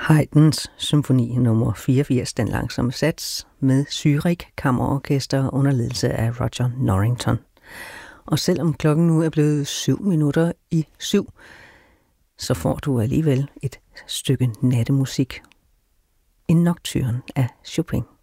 Haydns symfoni nummer 84, Den langsomme sats, med Zürich Kammerorkester under ledelse af Roger Norrington. Og selvom klokken nu er blevet 7:07, så får du alligevel et stykke nattemusik. En nocturne af Chopin.